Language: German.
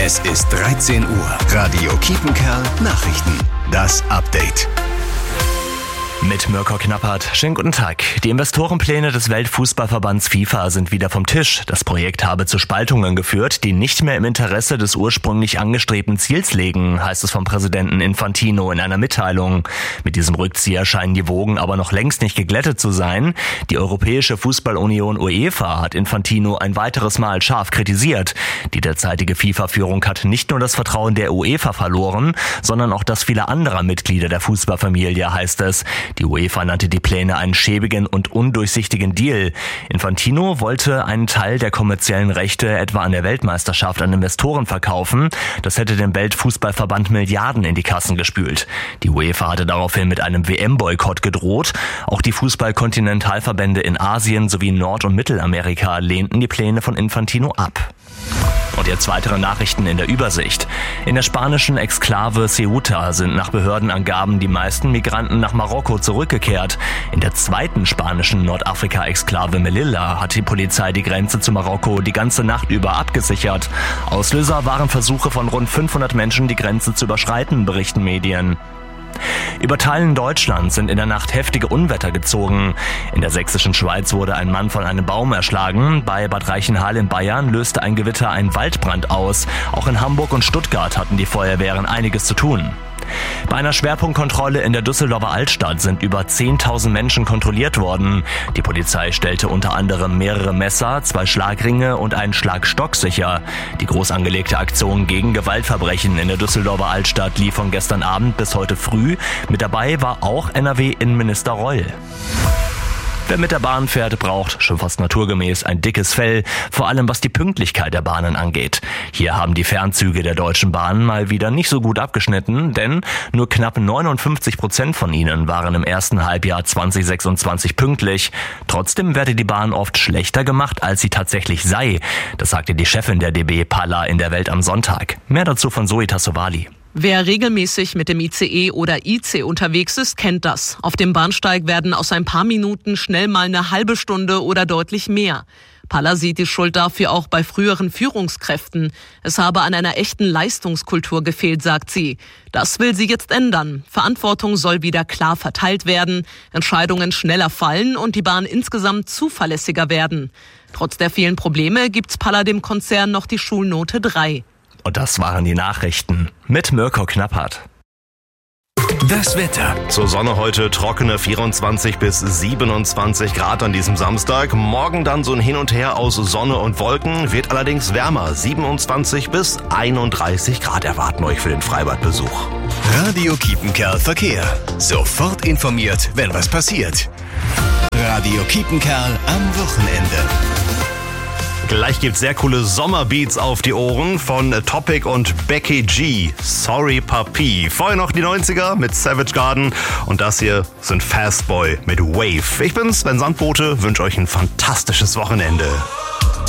Es ist 13 Uhr. Radio Kiepenkerl Nachrichten. Das Update. Mit Mirko Knappert. Schönen guten Tag. Die Investorenpläne des Weltfußballverbands FIFA sind wieder vom Tisch. Das Projekt habe zu Spaltungen geführt, die nicht mehr im Interesse des ursprünglich angestrebten Ziels liegen, heißt es vom Präsidenten Infantino in einer Mitteilung. Mit diesem Rückzieher scheinen die Wogen aber noch längst nicht geglättet zu sein. Die Europäische Fußballunion UEFA hat Infantino ein weiteres Mal scharf kritisiert. Die derzeitige FIFA-Führung hat nicht nur das Vertrauen der UEFA verloren, sondern auch das vieler anderer Mitglieder der Fußballfamilie, heißt es. Die UEFA nannte die Pläne einen schäbigen und undurchsichtigen Deal. Infantino wollte einen Teil der kommerziellen Rechte etwa an der Weltmeisterschaft an Investoren verkaufen. Das hätte dem Weltfußballverband Milliarden in die Kassen gespült. Die UEFA hatte daraufhin mit einem WM-Boykott gedroht. Auch die Fußballkontinentalverbände in Asien sowie Nord- und Mittelamerika lehnten die Pläne von Infantino ab. Und jetzt weitere Nachrichten in der Übersicht. In der spanischen Exklave Ceuta sind nach Behördenangaben die meisten Migranten nach Marokko zurückgekehrt. In der zweiten spanischen Nordafrika-Exklave Melilla hat die Polizei die Grenze zu Marokko die ganze Nacht über abgesichert. Auslöser waren Versuche von rund 500 Menschen, die Grenze zu überschreiten, berichten Medien. Über Teilen Deutschlands sind in der Nacht heftige Unwetter gezogen. In der sächsischen Schweiz wurde ein Mann von einem Baum erschlagen. Bei Bad Reichenhall in Bayern löste ein Gewitter einen Waldbrand aus. Auch in Hamburg und Stuttgart hatten die Feuerwehren einiges zu tun. Bei einer Schwerpunktkontrolle in der Düsseldorfer Altstadt sind über 10.000 Menschen kontrolliert worden. Die Polizei stellte unter anderem mehrere Messer, 2 Schlagringe und einen Schlagstock sicher. Die groß angelegte Aktion gegen Gewaltverbrechen in der Düsseldorfer Altstadt lief von gestern Abend bis heute früh. Mit dabei war auch NRW-Innenminister Reul. Wer mit der Bahn fährt, braucht, schon fast naturgemäß, ein dickes Fell, vor allem was die Pünktlichkeit der Bahnen angeht. Hier haben die Fernzüge der Deutschen Bahn mal wieder nicht so gut abgeschnitten, denn nur knapp 59% von ihnen waren im ersten Halbjahr 2026 pünktlich. Trotzdem werde die Bahn oft schlechter gemacht, als sie tatsächlich sei. Das sagte die Chefin der DB Palla in der Welt am Sonntag. Mehr dazu von Zoe Tassovali. Wer regelmäßig mit dem ICE oder IC unterwegs ist, kennt das. Auf dem Bahnsteig werden aus ein paar Minuten schnell mal eine halbe Stunde oder deutlich mehr. Palla sieht die Schuld dafür auch bei früheren Führungskräften. Es habe an einer echten Leistungskultur gefehlt, sagt sie. Das will sie jetzt ändern. Verantwortung soll wieder klar verteilt werden, Entscheidungen schneller fallen und die Bahn insgesamt zuverlässiger werden. Trotz der vielen Probleme gibt's Palla dem Konzern noch die Schulnote 3. Und das waren die Nachrichten mit Mirko Knappert. Das Wetter. Zur Sonne heute trockene 24 bis 27 Grad an diesem Samstag. Morgen dann so ein Hin und Her aus Sonne und Wolken. Wird allerdings wärmer. 27 bis 31 Grad erwarten euch für den Freibadbesuch. Radio Kiepenkerl Verkehr. Sofort informiert, wenn was passiert. Radio Kiepenkerl am Wochenende. Gleich gibt's sehr coole Sommerbeats auf die Ohren von Topic und Becky G. Sorry Papi. Vorher noch die 90er mit Savage Garden und das hier sind Fastboy mit Wave. Ich bin Sven Sandbote, wünsche euch ein fantastisches Wochenende.